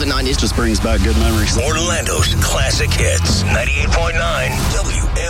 the 90s. Just brings back good memories. Orlando's classic hits. 98.9 WM.